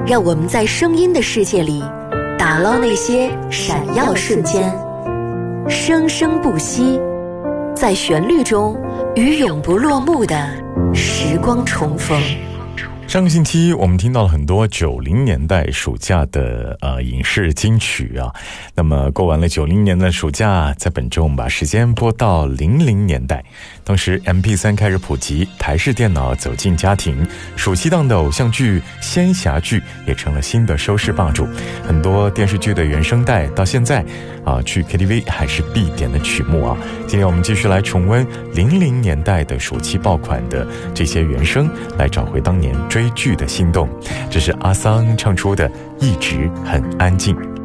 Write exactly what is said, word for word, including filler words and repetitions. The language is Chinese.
让我们在声音的世界里打捞那些闪耀瞬间，生生不息，在旋律中与永不落幕的时光重逢。 上个星期我们听到了很多九零年代暑假的呃影视金曲啊，那么过完了九零年的暑假，在本周我们把时间拨到零零年代，当时 M P 三 开始普及，台式电脑走进家庭，暑期档的偶像剧、仙侠剧也成了新的收视霸主，很多电视剧的原声带到现在啊去 K T V 还是必点的曲目啊。今天我们继续来重温零零年代的暑期爆款的这些原声，来找回当年追剧的心动。这是阿桑唱出的《一直很安静》。